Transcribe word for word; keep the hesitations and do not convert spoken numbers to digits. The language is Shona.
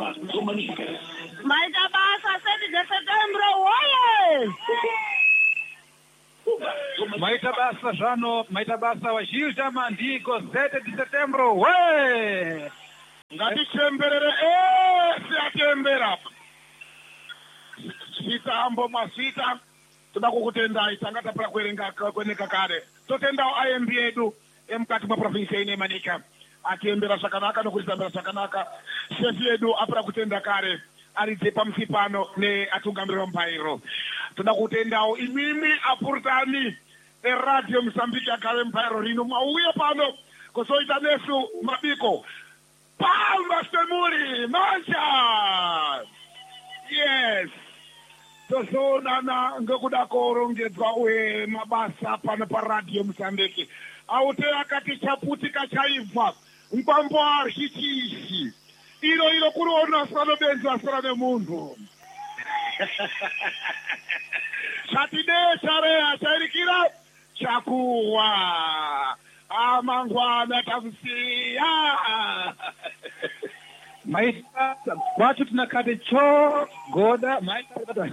Maitabasa sete de setembro, oye! Maitabasa Jano, Maitabasa wa Gilja Mandigo, sete de setembro, ué! Ngatichemberere ese atembera. Sita ambo masita. Tunakukutendai tangata pra kuerenga kweneka kare. Totenda I M B edu emkati mwa provinsia ine manika. Akiembera sakanaka no kulitambera sakanaka. Shefi edu apra kutenda kare. Arizepa msipano ne atungambiro mpairo. Tunakutendao imimi apurtani e radio Msambiki akare mpairo rino mauye pano kosoita nesu mabiko. Palmas Temuri, mancha! Yes! Toso nana ngakuda korongedzwa uye mabasa pano pa radio Msambiki. Aute akati chaputi kachaibva. Mpambo archichishi. Ilo ilo kuruona sano benzo asrane mundu. Chatide charea chairikira chakuwa. Amangwana tafusia. Maita, watu tunakate cho, goda, maita, goda.